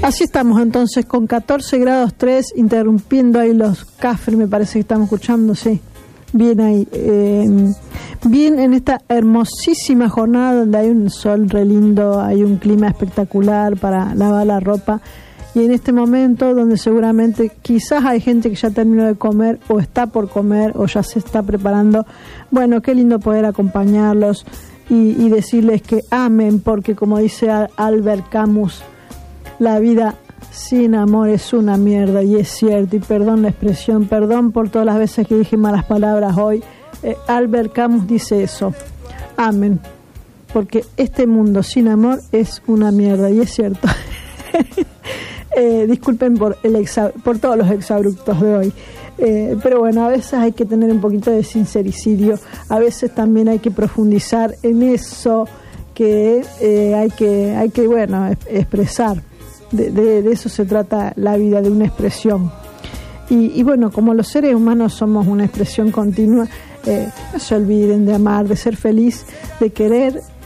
Así estamos entonces con 14 grados 3, interrumpiendo ahí los cafres, me parece que estamos escuchando, sí, bien ahí, bien en esta hermosísima jornada donde hay un sol re lindo, hay un clima espectacular para lavar la ropa, y en este momento donde seguramente quizás hay gente que ya terminó de comer o está por comer o ya se está preparando. Bueno, qué lindo poder acompañarlos y decirles que amen, porque como dice Albert Camus, la vida sin amor es una mierda, y es cierto. Y perdón la expresión, perdón por todas las veces que dije malas palabras hoy. Albert Camus dice eso, amen, porque este mundo sin amor es una mierda, y es cierto. Disculpen por todos los exabruptos de hoy, pero bueno, a veces hay que tener un poquito de sincericidio, a veces también hay que profundizar en eso que hay que bueno, expresar. De eso se trata la vida, de una expresión. Y bueno, como los seres humanos somos una expresión continua, no se olviden de amar, de ser feliz, de querer